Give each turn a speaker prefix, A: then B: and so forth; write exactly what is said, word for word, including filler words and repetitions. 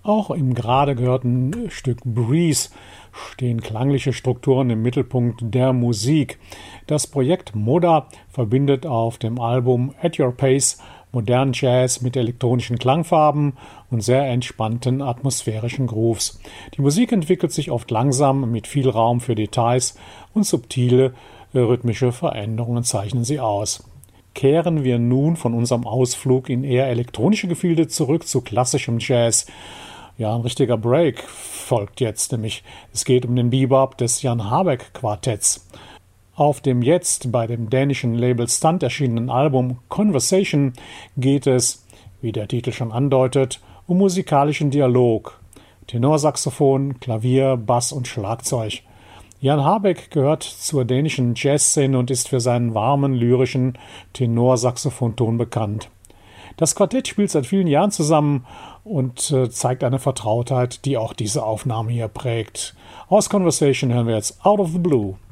A: Auch im gerade gehörten Stück Breeze stehen klangliche Strukturen im Mittelpunkt der Musik. Das Projekt Moda verbindet auf dem Album At Your Pace modernen Jazz mit elektronischen Klangfarben und sehr entspannten atmosphärischen Grooves. Die Musik entwickelt sich oft langsam mit viel Raum für Details und subtile rhythmische Veränderungen zeichnen sie aus. Kehren wir nun von unserem Ausflug in eher elektronische Gefilde zurück zu klassischem Jazz. Ja, ein richtiger Break folgt jetzt, nämlich es geht um den Bebop des Jan Habeck Quartetts. Auf dem jetzt bei dem dänischen Label Stunt erschienenen Album Conversation geht es, wie der Titel schon andeutet, um musikalischen Dialog. Tenorsaxophon, Klavier, Bass und Schlagzeug. Jan Habeck gehört zur dänischen Jazzszene und ist für seinen warmen, lyrischen Tenorsaxophonton bekannt. Das Quartett spielt seit vielen Jahren zusammen und äh, zeigt eine Vertrautheit, die auch diese Aufnahme hier prägt. Aus Conversation hören wir jetzt Out of the Blue.